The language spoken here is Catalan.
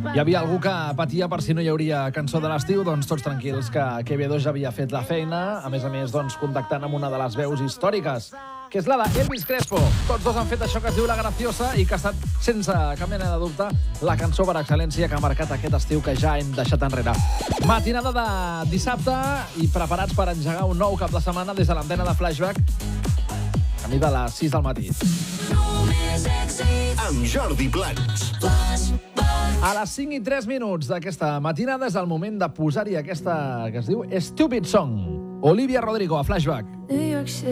Hi havia algú que patia per si no hi hauria cançó de l'estiu, doncs tots tranquils, que KB2 ja havia fet la feina, a més, doncs, contactant amb una de les veus històriques, que és la d'Elvis Crespo. Tots dos han fet això que es diu La Graciosa i que ha estat, sense cap mena de dubte, la cançó per excel·lència que ha marcat aquest estiu que ja hem deixat enrere. Matinada de dissabte i preparats per engegar un nou cap de setmana des de l'antena de Flashback, camí de les 6 del matí. Amb Jordi Plans. A les 5 i 3 minuts d'aquesta matinada és el moment de posar-hi aquesta que es diu Stupid Song. Olivia Rodrigo, a Flashback.